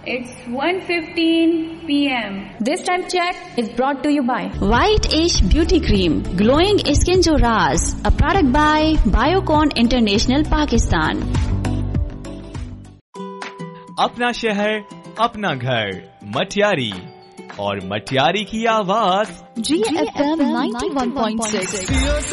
It's 1:15 p.m. This time check is brought to you by White Ash Beauty Cream, Glowing Skin Jo Raaz, a product by Biocon International Pakistan. अपना शहर, अपना घर, मटियारी और मटियारी की आवाज GFM 91.6